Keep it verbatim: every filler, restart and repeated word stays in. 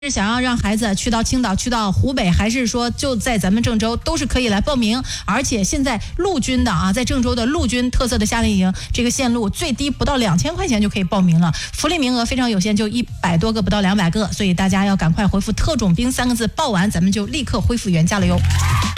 是想要让孩子去到青岛、去到湖北，还是说就在咱们郑州，都是可以来报名。而且现在陆军的啊，在郑州的陆军特色的夏令营，这个线路最低不到两千块钱就可以报名了，福利名额非常有限，就一百多个，不到两百个，所以大家要赶快回复“特种兵”三个字，报完咱们就立刻恢复原价了哟。